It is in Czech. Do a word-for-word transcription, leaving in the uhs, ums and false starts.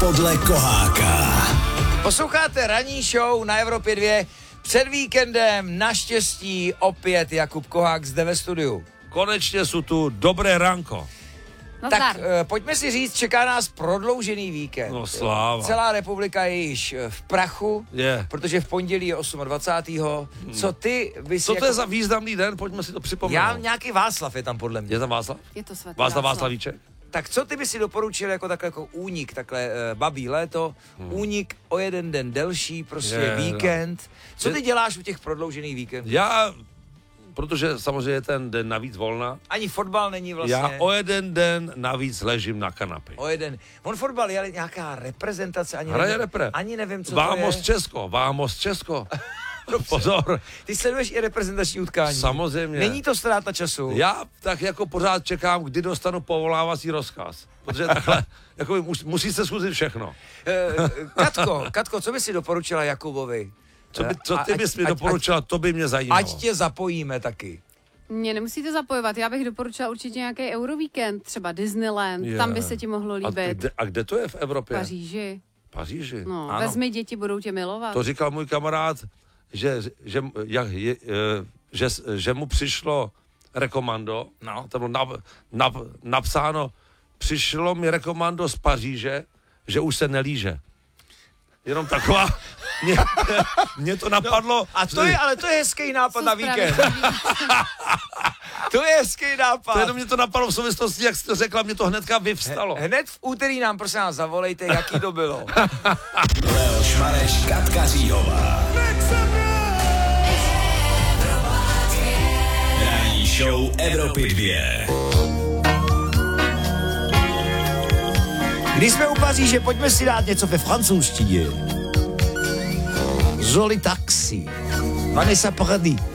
podle Koháka. Posloucháte ranní show na Evropě dva. Před víkendem naštěstí opět Jakub Kohák zde ve studiu. Konečně jsou tu dobré ranko. Tak uh, pojďme si říct, čeká nás prodloužený víkend. No sláva. Celá republika je již v prachu, Je. protože v pondělí je dvacátého osmého Hmm. Co ty bys Co jako... to je za významný den? Pojďme si to připomenout. Já nějaký Václav je tam podle mě. Je tam Václav? Je to svatý Václav Václav. Václavíček? Tak co ty by si doporučil jako takhle jako únik, takhle uh, babí léto, hmm. únik o jeden den delší, prostě Je, víkend. Co Je- ty děláš u těch prodloužených víkendů? Já, protože samozřejmě je ten den navíc volna, Ani fotbal není vlastně. já o jeden den navíc ležím na kanapě. O jeden. On fotbal je nějaká reprezentace, ani Hraje nevím, repre. ani nevím, co Vámos to je. Česko, Vámos Česko. Pozor. Ty sleduješ i reprezentační utkání. Samozřejmě. Není to ztráta času. Já tak jako pořád čekám, kdy dostanu povolávací rozkaz. Protože takhle, jako mus, musí se zkusit všechno. Eh, Katko, Katko, co by si doporučila Jakubovi? Co, by, co A- ty ať- bys mi ať- doporučila, to by mě zajímalo. Ať tě zapojíme taky. Mě nemusíte zapojovat, já bych doporučila určitě nějaký Eurovíkend, třeba Disneyland, Je. tam by se ti mohlo a, líbit. kde, a kde to je v Evropě? Paříži. Paříži. No, Ano. vezmi děti, budou tě milovat. To říkal můj kamarád, že, že, jak, je, eh, že, že mu přišlo rekomando, No. tam bylo nap, nap, napsáno, přišlo mi rekomando z Paříže, že už se nelíže. Jenom taková, mě, mě to napadlo. A to je, ale to je hezký nápad Jsou na víkend. spravedliví. To je hezký nápad. To jenom mě to napadlo v souvislosti, jak jsi to řekla, mě to hnedka vyvstalo. Hned v úterý nám prosím nás zavolejte, jaký to bylo. Leoš Mareš, Katka Říhová. Ranní show Evropy dva. Když jsme u Paříže, pojďme si dát něco ve francouzštině. Joli taxi. Vanessa Paradis.